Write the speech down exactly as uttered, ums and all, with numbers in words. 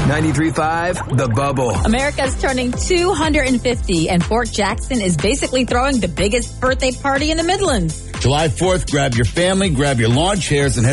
ninety-three point five, The Bubble. America's turning two hundred fifty, and Fort Jackson is basically throwing the biggest birthday party in the Midlands. July fourth, grab your family, grab your lawn chairs, and head